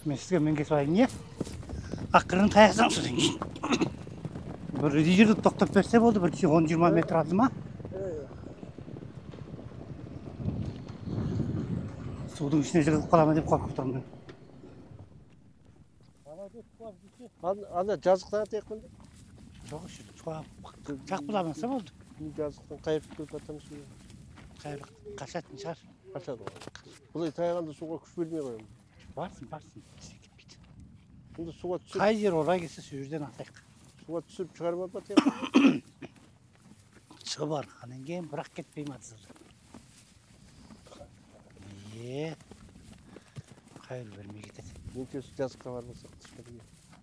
Мен сізге мен кесіп алайын, не? Ақырын таяқсаңыз кейін. Бір жерде тоқтап берсе болды, бір 10-20 метр алды ма? Судың ішіне жығылып қалама деп қорқып тұрмын. Ана жазықтан атайықпын да? Жоқ, жақ бұламаса болды. Жазықтан қайырып келіп жатырмыз. Қайыр қашатын шығар. Қашады ғой. Бұлай тайғанда суға күш бермей қоямын. Барсын. Кетпейді. Енді суға түсіп... Қай жер орай келсе сол жерден атайық. Суға түсіп шығарып апатайық. Шығып арқаннан кейін бірақ кетпеймін атызыр. Қайыр бермей кетеді. Мен көз жазыққа бармасақ түшкенге.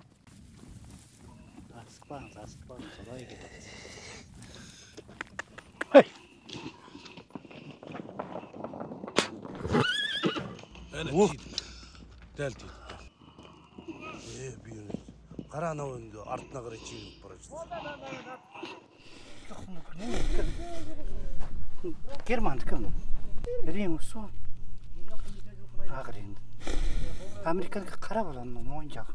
Асықпаңыз, солай кетеді. Әне тиді, дәл тиді. Бүйіріне. Қара анау енді артына қарай чегініп бара жатыр. Германды кім? Рең осы. Ақ реңді. Американға қара болған мойын жағы.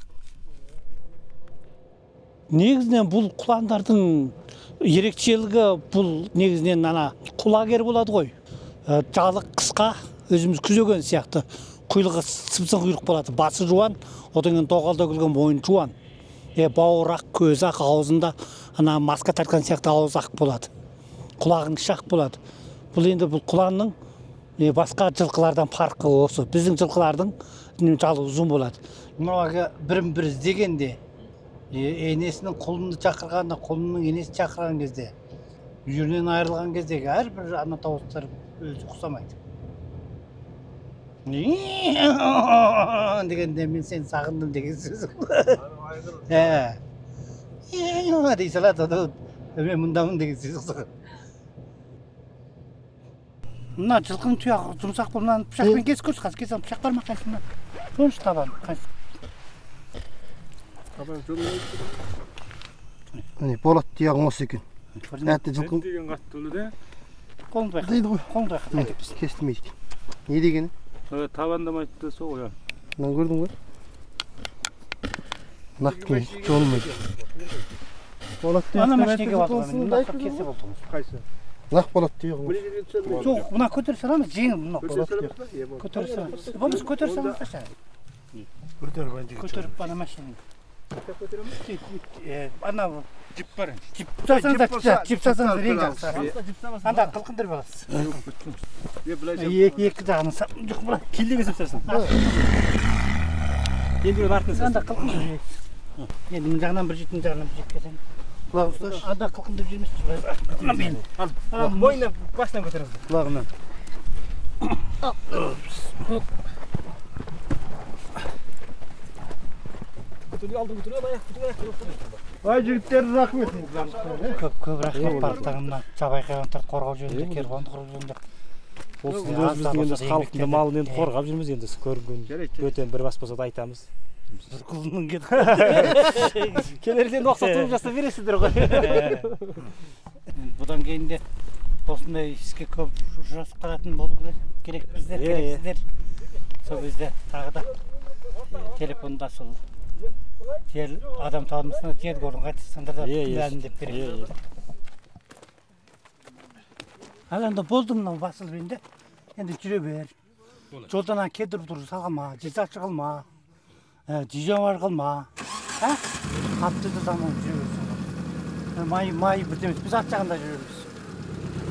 Негізінен бұл құландардың ерекшелігі бұл негізінен құлагер болады ғой. Жалы қысқа, өзіміз күзеген сияқты құйрығы сымсың құйрық болады. Басы жуан, одан кейін доғалда күлген мойын жуан. Бауыр ақ, көз ақ, аузында маска тартқан сияқты ауыз ақ болады. Құлағың шақ болады. Бұл енді бұл құланның басқа жылқылардан farkı осы. Біздің жылқылардың жалы ұзын болады. Мынауға бірін-бір іздегенде, енесінің құлынды шақырғанда, құлынның енесін шақырған кезде, үйірінен айырылған кездегі әрбір ана дауыстар өзі ұқсамайды. Дегенде мен сені сағындым деген сөз. Дей салады, мен мұндамын деген сөз ұқсаған. Мына жылқының тұяғы жұмсақ бұл, мынаны пышақпен кесіп көрші, қазір кесіп пышақ бар ма қайсында? Соншы табан, қайсы. Табан жолы өйтті. Міне, болат тұяғың осы екен. Әтті жылқың. Деген қатты өлі де? Қолыңды байқы. Дейді ғой. Қолыңды байқы. Міне, кестімейді. Не дегені? Табандамайды сол ғой. Мынаны көрдің ғой? Нақпен жолмайды. Болат Ана тұяқтың машинеге әтті бардым, мен жылқысында кесе болдым. Қайсы? Нақ болат тұяғың. Бір жерге түсемін. Жоқ, мына көтер саламыз, жеңіл мына. Көтер саламыз ба? Көтер саламыз. Болмыз көтер саламыз қаша. Көтеріп ана машинеге. Ана жип бар. Жип салсаңыз рең жақсы. Анда қылқындыр баласыз. Екі жағын жоқ бұла. Келдеге сөпсерсің. Енді артын сөпсерсің. Анда қылқындыр. Енді мұн жағынан бір жетін жағынан бір жет кесен. Құлақ ұсташ. Анда қылқындыр жүрмесіз. Мойны басынан көтеріңіз. Құлағынан. Ай жігіттер рахмет. Көп рахмет барлықтарына жабайы хайуанаттарды қорғау жөнінде, керуанды құру жөнінде. Өзіміздің енді халықтың малын енді қорғап жүрміз, енді көрген бөтен бір бас болса да айтамыз. Бір құлының кетіп. Келерден ұқсатып жасап бересіздер ғой. Бұдан кейін де осындай іске көп ұшырасып қалатын болу керек біздер, керексіздер. Сол кезде тағы да телефонда сол жер адам табылмасына жерді орынға айтсаңдар да мәлімдеп береді. Ал енді болды мынау басылып енді. Енді жүре бер. Жолдан кедіріп тұрып салғанма, жезақшы қылма, жижамар қылма. Қатты да заман жүре берсің. Май бірдемес, біз ат жағында жүреміз.